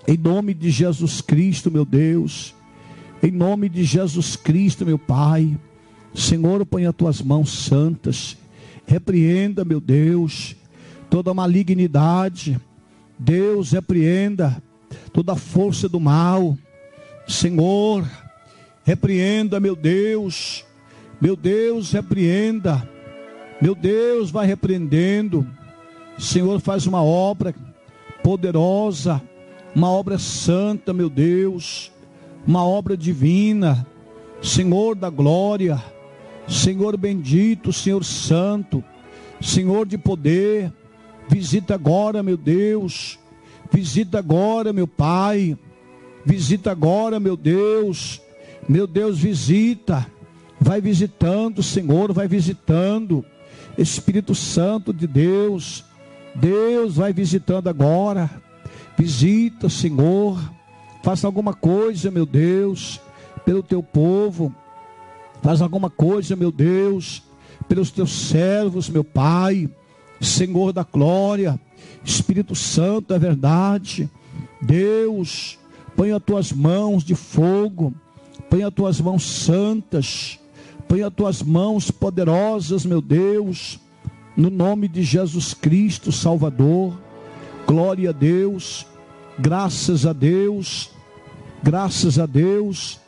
Em nome de Jesus Cristo, meu Deus. Em nome de Jesus Cristo, meu Pai. Senhor, põe as tuas mãos santas. Repreenda, meu Deus, toda malignidade. Deus, repreenda toda força do mal. Senhor, repreenda, meu Deus. Meu Deus, repreenda. Meu Deus, vai repreendendo. Senhor, faz uma obra poderosa, uma obra santa, meu Deus, uma obra divina. Senhor da glória, Senhor bendito, Senhor santo, Senhor de poder, visita agora, meu Deus, visita agora, meu Pai, visita agora, meu Deus, visita, vai visitando, Senhor, vai visitando, Espírito Santo de Deus, Deus vai visitando agora, visita, Senhor, faça alguma coisa, meu Deus, pelo teu povo, faz alguma coisa, meu Deus, pelos teus servos, meu Pai, Senhor da glória, Espírito Santo, é verdade, Deus, põe as tuas mãos de fogo, põe as tuas mãos santas, põe as tuas mãos poderosas, meu Deus, no nome de Jesus Cristo, Salvador. Glória a Deus, graças a Deus, graças a Deus.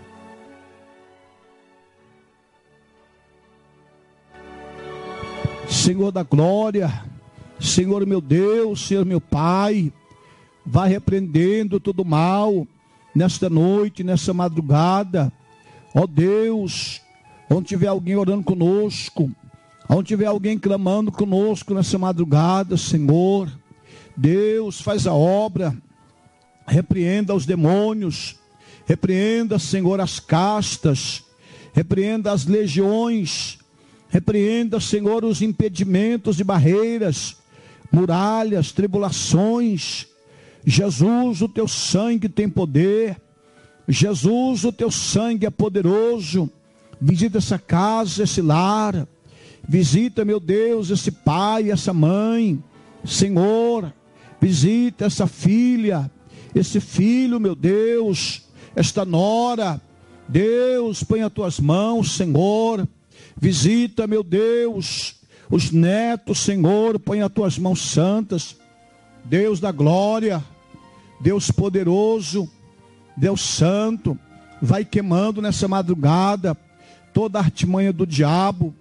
Senhor da glória, Senhor meu Deus, Senhor meu Pai, vai repreendendo todo mal nesta noite, nessa madrugada. Ó Deus, onde tiver alguém orando conosco, onde tiver alguém clamando conosco nessa madrugada, Senhor, Deus, faz a obra, repreenda os demônios, repreenda, Senhor, as castas, repreenda as legiões, repreenda, Senhor, os impedimentos e barreiras, muralhas, tribulações. Jesus, o teu sangue tem poder, Jesus, o teu sangue é poderoso. Visita essa casa, esse lar, visita, meu Deus, esse pai, essa mãe, Senhor, visita essa filha, esse filho, meu Deus, esta nora, Deus, põe as tuas mãos, Senhor, visita, meu Deus, os netos, Senhor, põe as tuas mãos santas, Deus da glória, Deus poderoso, Deus santo, vai queimando nessa madrugada toda a artimanha do diabo,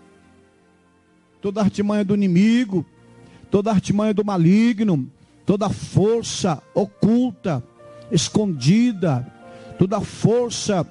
toda a artimanha do inimigo, toda a artimanha do maligno, toda a força oculta, escondida, toda a força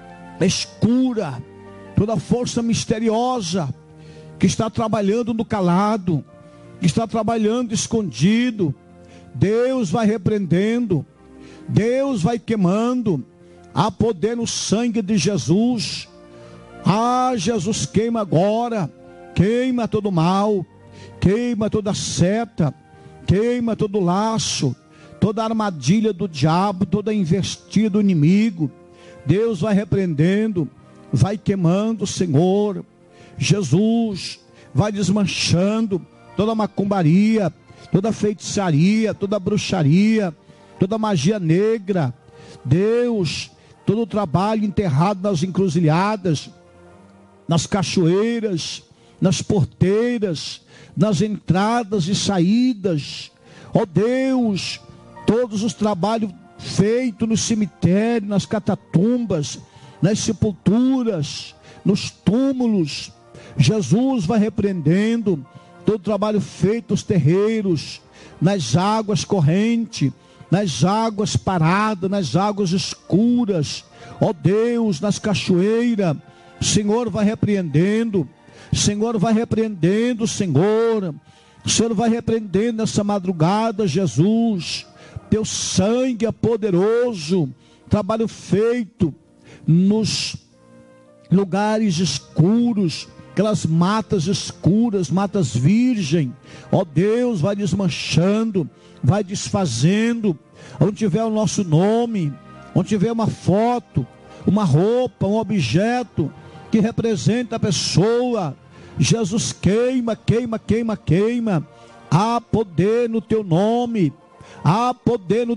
escura, toda a força misteriosa, que está trabalhando no calado, que está trabalhando escondido, Deus vai repreendendo, Deus vai queimando, há poder no sangue de Jesus. Ah, Jesus, queima agora, queima todo mal, queima toda seta, queima todo laço, toda armadilha do diabo, toda investida do inimigo. Deus vai repreendendo, vai queimando, Senhor. Jesus vai desmanchando toda macumbaria, toda feitiçaria, toda bruxaria, toda magia negra. Deus, todo o trabalho enterrado nas encruzilhadas, nas cachoeiras, nas porteiras, nas entradas e saídas. Ó Deus, todos os trabalhos feitos no cemitério, nas catatumbas, nas sepulturas, nos túmulos, Jesus vai repreendendo todo o trabalho feito nos terreiros, nas águas correntes, nas águas paradas, nas águas escuras. Ó Deus, nas cachoeiras, Senhor vai repreendendo, Senhor vai repreendendo, Senhor. O Senhor vai repreendendo nessa madrugada, Jesus. Teu sangue é poderoso. Trabalho feito nos lugares escuros, aquelas matas escuras, matas virgem. Ó Deus, vai desmanchando, vai desfazendo. Onde tiver o nosso nome, onde tiver uma foto, uma roupa, um objeto que representa a pessoa, Jesus, queima, queima, queima, queima. Há poder no teu nome, há poder no teu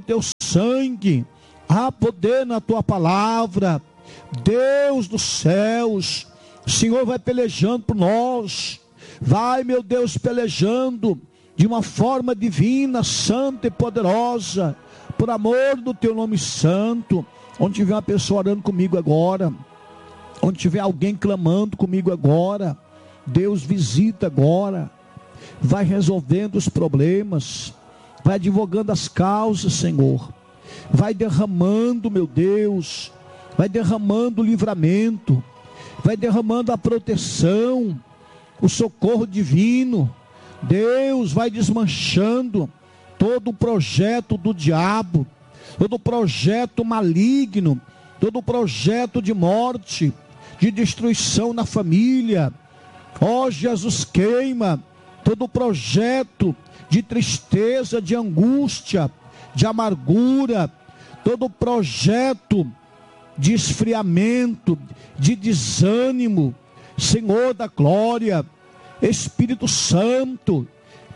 sangue, há poder na tua palavra. Deus dos céus, o Senhor vai pelejando por nós, vai, meu Deus, pelejando de uma forma divina, santa e poderosa, por amor do teu nome santo. Onde tiver uma pessoa orando comigo agora, onde tiver alguém clamando comigo agora, Deus visita agora, vai resolvendo os problemas, vai advogando as causas, Senhor, vai derramando, meu Deus, vai derramando o livramento, vai derramando a proteção, o socorro divino. Deus vai desmanchando todo o projeto do diabo, todo o projeto maligno, todo o projeto de morte, de destruição na família. Ó Jesus, queima todo o projeto de tristeza, de angústia, de amargura, todo o projeto de esfriamento, de desânimo. Senhor da glória, Espírito Santo,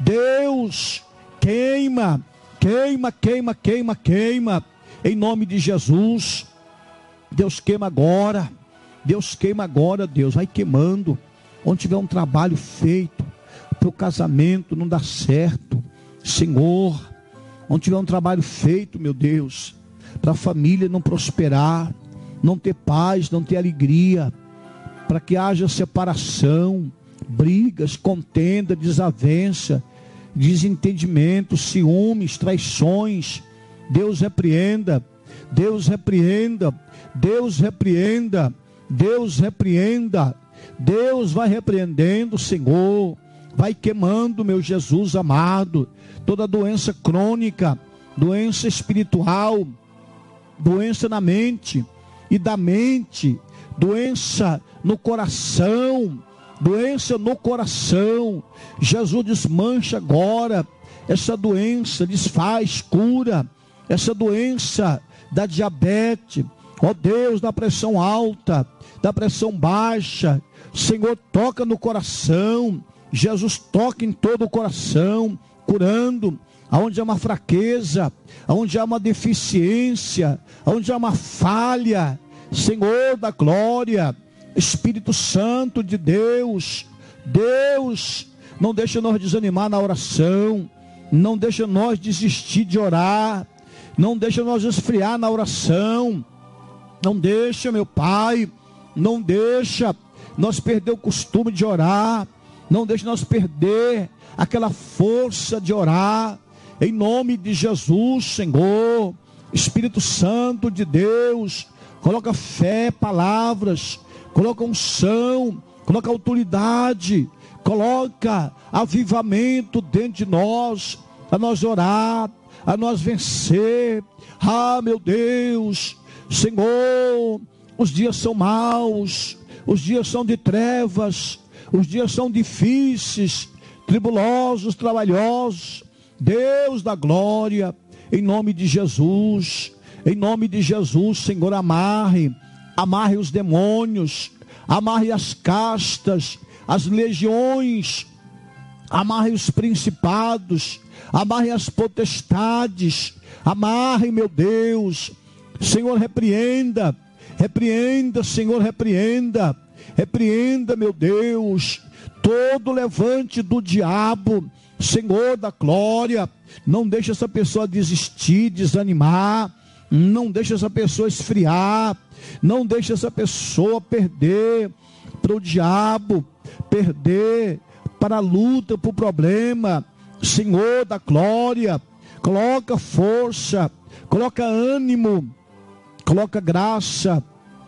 Deus, queima, queima, queima, queima, queima, em nome de Jesus. Deus queima agora, Deus queima agora, Deus, vai queimando. Onde tiver um trabalho feito, para o casamento não dá certo, Senhor, onde tiver um trabalho feito, meu Deus, para a família não prosperar, não ter paz, não ter alegria, para que haja separação, brigas, contenda, desavença, desentendimento, ciúmes, traições, Deus repreenda, Deus repreenda, Deus repreenda, Deus repreenda. Deus vai repreendendo, Senhor, vai queimando, meu Jesus amado, toda doença crônica, doença espiritual, doença na mente e da mente, doença no coração, doença no coração. Jesus desmancha agora essa doença, desfaz, cura essa doença da diabetes, ó Deus, da pressão alta, da pressão baixa. Senhor, toca no coração, Jesus, toca em todo o coração, curando aonde há uma fraqueza, aonde há uma deficiência, aonde há uma falha. Senhor da glória, Espírito Santo de Deus, Deus, não deixa nós desanimar na oração, não deixa nós desistir de orar, não deixa nós esfriar na oração, não deixa, meu Pai, não deixa nós perder o costume de orar, não deixa nós perder aquela força de orar, em nome de Jesus, Senhor. Espírito Santo de Deus, coloca fé, palavras, coloca unção, coloca autoridade, coloca avivamento dentro de nós, a nós orar, a nós vencer. Ah, meu Deus, Senhor, os dias são maus, os dias são de trevas, os dias são difíceis, tribulosos, trabalhosos. Deus da glória, em nome de Jesus, Senhor, amarre os demônios, amarre as castas, as legiões, amarre os principados, amarre as potestades, amarre, meu Deus. Senhor, repreenda, Senhor, repreenda, meu Deus, todo levante do diabo, Senhor da glória. Não deixa essa pessoa desistir, desanimar, não deixa essa pessoa esfriar, não deixa essa pessoa perder para o diabo, perder para a luta, para o problema. Senhor da glória, coloca força, coloca ânimo, coloca graça,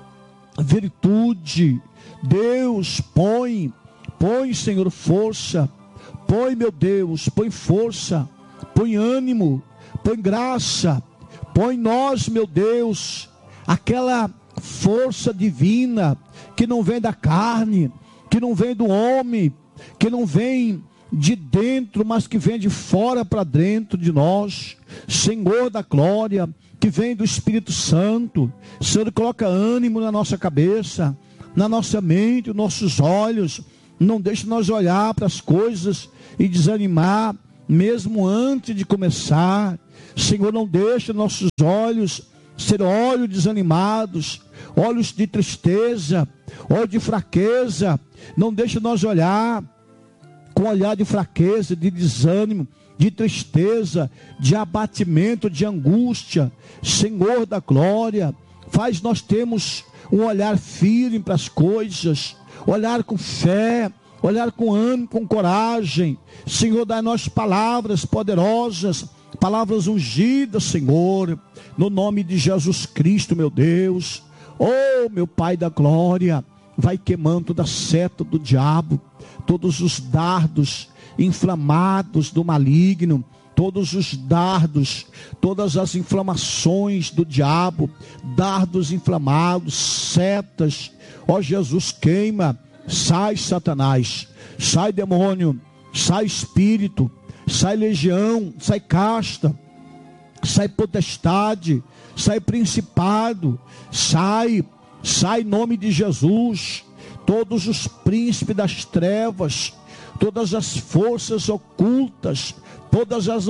virtude. Deus, põe, Senhor, força, põe, meu Deus, põe força, põe ânimo, põe graça, põe nós, meu Deus, aquela força divina que não vem da carne, que não vem do homem, que não vem de dentro, mas que vem de fora para dentro de nós. Senhor da glória, que vem do Espírito Santo. Senhor, coloca ânimo na nossa cabeça, na nossa mente, nos nossos olhos. Não deixe nós olhar para as coisas e desanimar, mesmo antes de começar. Senhor, não deixa nossos olhos ser olhos desanimados, olhos de tristeza, olhos de fraqueza. Não deixa nós olhar com olhar de fraqueza, de desânimo, de tristeza, de abatimento, de angústia. Senhor da glória, faz nós termos um olhar firme para as coisas, olhar com fé, olhar com ânimo, com coragem. Senhor, dá-nos palavras poderosas, palavras ungidas, Senhor, no nome de Jesus Cristo, meu Deus. Oh, meu Pai da glória, vai queimando toda a seta do diabo, todos os dardos inflamados do maligno, todos os dardos, todas as inflamações do diabo, dardos inflamados, setas. Ó Jesus, queima. Sai, Satanás, sai, demônio, sai, espírito, sai, legião, sai, casta, sai, potestade, sai, principado, sai em nome de Jesus. Todos os príncipes das trevas, todas as forças ocultas, todas as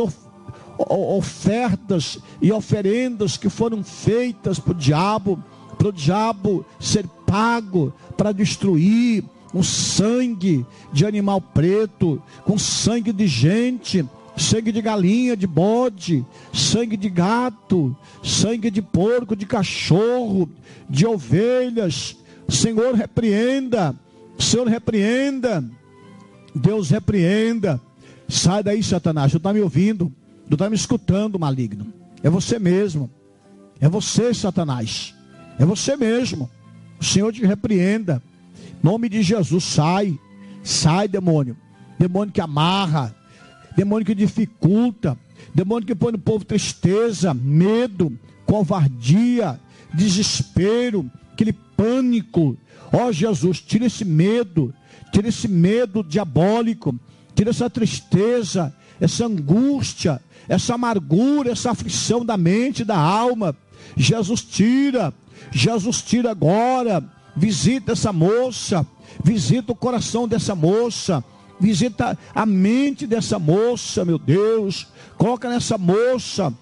ofertas e oferendas que foram feitas para o diabo ser pago para destruir, com sangue de animal preto, com sangue de gente, sangue de galinha, de bode, sangue de gato, sangue de porco, de cachorro, de ovelhas. Senhor, repreenda, Senhor, repreenda, Deus, repreenda. Sai daí, Satanás. Tu está me ouvindo, tu está me escutando, maligno. É você mesmo, é você, Satanás, é você mesmo. O Senhor te repreenda, em nome de Jesus. Sai, demônio, demônio que amarra, demônio que dificulta, demônio que põe no povo tristeza, medo, covardia, desespero, aquele pânico. Ó Jesus, tira esse medo diabólico, tira essa tristeza, essa angústia, essa amargura, essa aflição da mente, da alma. Jesus tira agora. Visita essa moça, visita o coração dessa moça, visita a mente dessa moça, meu Deus. Coloca nessa moça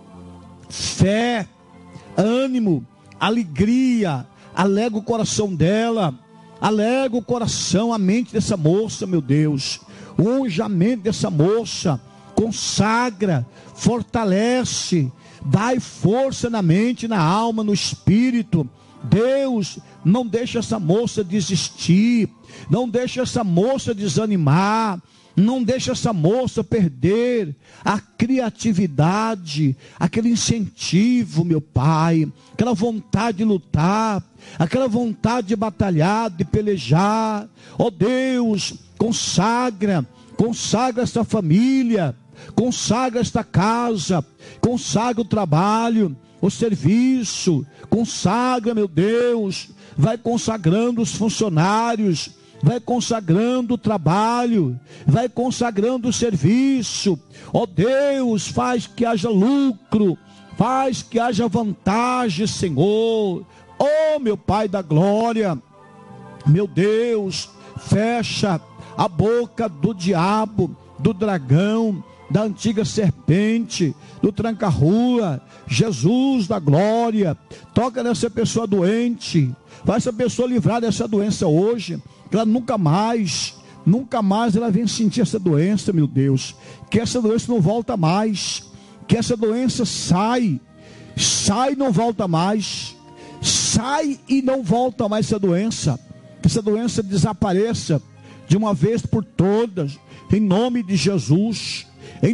fé, ânimo, alegria. Alega o coração dela, alega o coração, a mente dessa moça, meu Deus. Unge a mente dessa moça, consagra, fortalece, dai força na mente, na alma, no espírito. Deus, não deixa essa moça desistir, não deixa essa moça desanimar, não deixa essa moça perder a criatividade, aquele incentivo, meu Pai, aquela vontade de lutar, aquela vontade de batalhar, de pelejar. Ó Deus, consagra esta família, consagra esta casa, consagra o trabalho, o serviço, consagra, meu Deus, vai consagrando os funcionários, vai consagrando o trabalho, vai consagrando o serviço. Ó Deus, faz que haja lucro, faz que haja vantagem, Senhor. Ó meu Pai da glória, meu Deus, fecha a boca do diabo, do dragão, da antiga serpente, do tranca-rua. Jesus da glória, toca nessa pessoa doente, vai essa pessoa livrar dessa doença hoje, que ela nunca mais ela vem sentir essa doença, meu Deus, que essa doença não volta mais, que essa doença sai e não volta mais, sai e não volta mais essa doença, que essa doença desapareça de uma vez por todas, em nome de Jesus,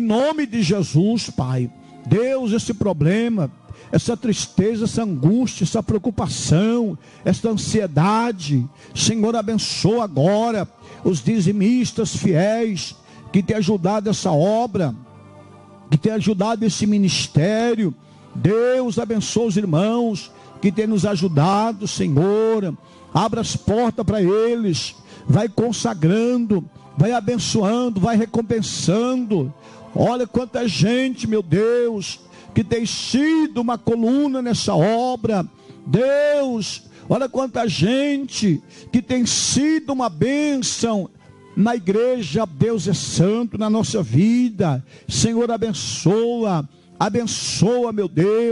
Pai. Deus, esse problema, essa tristeza, essa angústia, essa preocupação, essa ansiedade, Senhor, abençoa agora os dizimistas fiéis que têm ajudado essa obra, que têm ajudado esse ministério. Deus, abençoa os irmãos que têm nos ajudado, Senhor. Abra as portas para eles, vai consagrando, vai abençoando, vai recompensando. Olha quanta gente, meu Deus, que tem sido uma coluna nessa obra. Deus, olha quanta gente que tem sido uma bênção na igreja. Deus é santo na nossa vida. Senhor, abençoa, abençoa, meu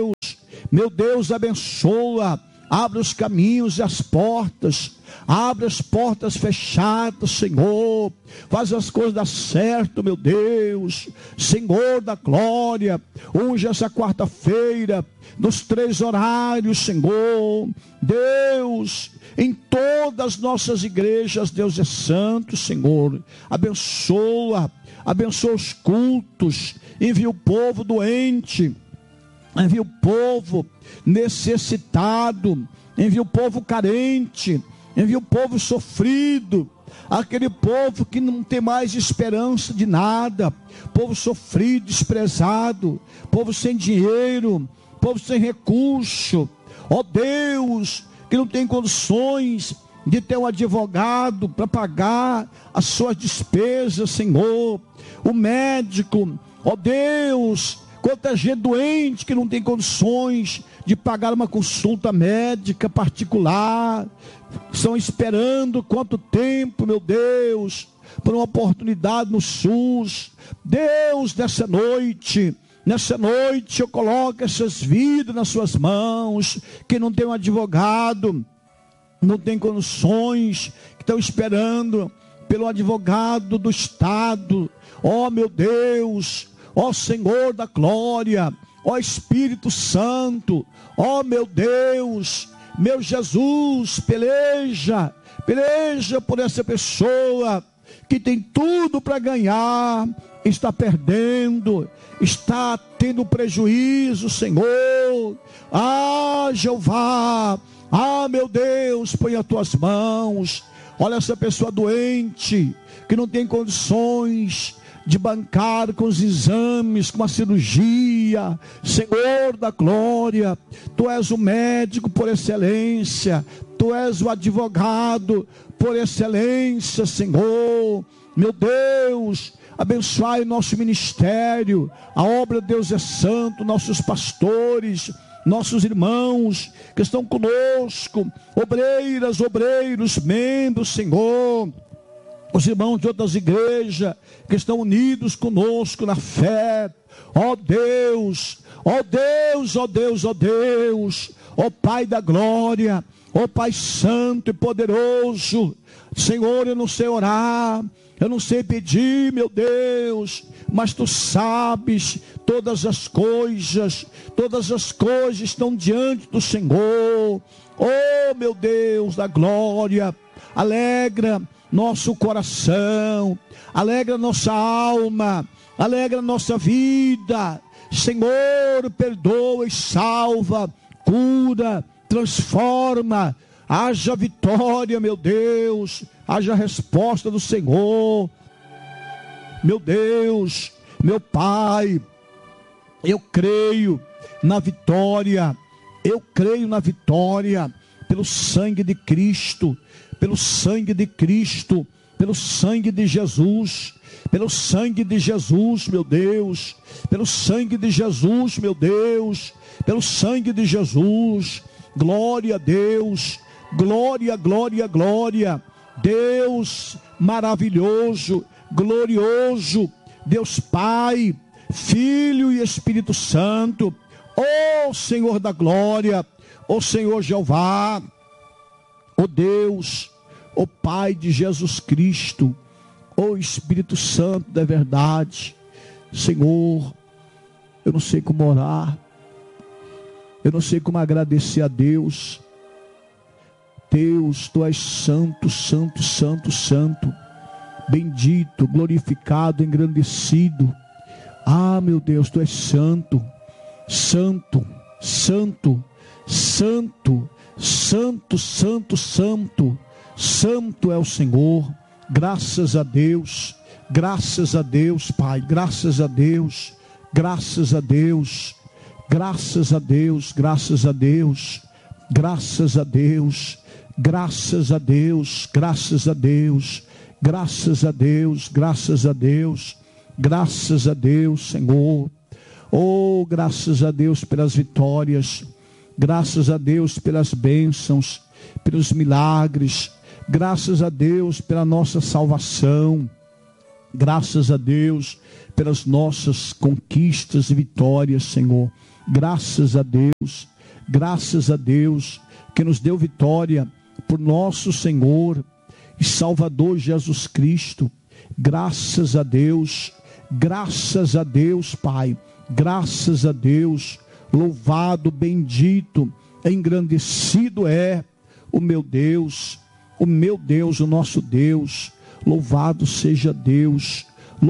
Deus, abençoa, abre os caminhos e as portas, abre as portas fechadas, Senhor, faz as coisas dar certo, meu Deus, Senhor da glória, unge essa quarta-feira, nos 3 horários, Senhor, Deus, em todas as nossas igrejas, Deus é santo, Senhor, abençoa os cultos, envia o povo doente, envia o povo necessitado, envia o povo carente, envia o povo sofrido, aquele povo que não tem mais esperança de nada, povo sofrido, desprezado, povo sem dinheiro, povo sem recurso, ó Deus, que não tem condições de ter um advogado para pagar as suas despesas, Senhor, o médico, ó Deus, quanta gente doente que não tem condições de pagar uma consulta médica particular, estão esperando quanto tempo, meu Deus, por uma oportunidade no SUS. Deus, nessa noite eu coloco essas vidas nas suas mãos, que não tem um advogado, não tem condições, que estão esperando pelo advogado do Estado. Ó meu Deus, ó Senhor da glória, ó Espírito Santo, ó meu Deus, meu Jesus, peleja por essa pessoa que tem tudo para ganhar, está perdendo, está tendo prejuízo, Senhor. Ah, Jeová, ah, meu Deus, põe as tuas mãos. Olha essa pessoa doente, que não tem condições de bancar com os exames, com a cirurgia. Senhor da glória, tu és o médico por excelência, tu és o advogado por excelência, Senhor. Meu Deus, abençoai o nosso ministério, a obra de Deus é santo, nossos pastores, nossos irmãos que estão conosco, obreiros, membros, Senhor, os irmãos de outras igrejas que estão unidos conosco na fé. Ó Deus, ó Deus, ó Deus, ó Deus, ó Pai da glória, ó Pai santo e poderoso. Senhor, eu não sei orar, eu não sei pedir, meu Deus, mas tu sabes todas as coisas estão diante do Senhor. Oh meu Deus da glória, alegra nosso coração, alegra nossa alma, alegra nossa vida. Senhor, perdoa e salva, cura, transforma. Haja vitória, meu Deus, haja resposta do Senhor. Meu Deus, meu Pai, eu creio na vitória, pelo sangue de Cristo, pelo sangue de Cristo, pelo sangue de Jesus, pelo sangue de Jesus, meu Deus, pelo sangue de Jesus, meu Deus, pelo sangue de Jesus. Glória a Deus, glória, glória, glória. Deus maravilhoso, glorioso, Deus Pai, Filho e Espírito Santo. Ó Senhor da glória, ó Senhor Jeová, ó Deus, ó Pai de Jesus Cristo, ó Espírito Santo da verdade. Senhor, eu não sei como orar, eu não sei como agradecer a Deus. Deus, tu és santo, santo, santo, santo, bendito, glorificado, engrandecido. Ah, meu Deus, tu és santo, santo, santo, santo, santo, santo, santo, santo é o Senhor. Graças a Deus, Pai, graças a Deus, graças a Deus, graças a Deus, graças a Deus, graças a Deus, graças a Deus, graças a Deus, graças a Deus, graças a Deus, graças a Deus, Senhor. Oh, graças a Deus pelas vitórias, graças a Deus pelas bênçãos, pelos milagres, graças a Deus pela nossa salvação, Graças a Deus pelas nossas conquistas e vitórias, Senhor. Graças a Deus que nos deu vitória por nosso Senhor e Salvador Jesus Cristo. Graças a Deus, Pai. Graças a Deus, louvado, bendito, engrandecido é o meu Deus, o nosso Deus. Louvado seja Deus,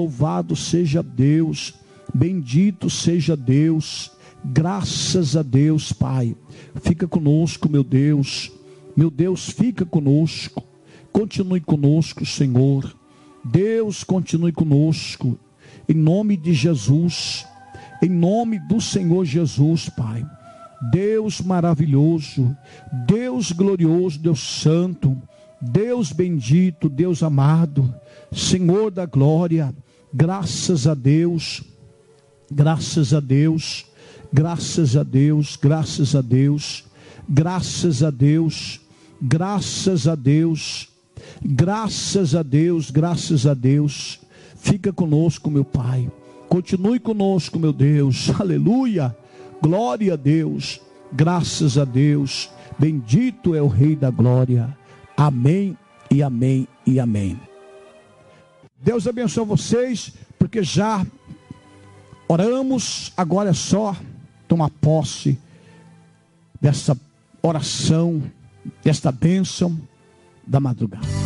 bendito seja Deus. Graças a Deus, Pai. Fica conosco, meu Deus, fica conosco. Continue conosco, Senhor. Deus, continue conosco, em nome de Jesus, em nome do Senhor Jesus, Pai. Deus maravilhoso, Deus glorioso, Deus santo, Deus bendito, Deus amado, Senhor da glória. Graças a Deus, graças a Deus, graças a Deus, graças a Deus, graças a Deus, graças a Deus, graças a Deus, graças a Deus. Fica conosco, meu Pai. Continue conosco, meu Deus. Aleluia. Glória a Deus. Graças a Deus. Bendito é o Rei da glória. Amém e amém e amém. Deus abençoe vocês, porque já oramos, agora é só tomar posse dessa oração, desta bênção da madrugada.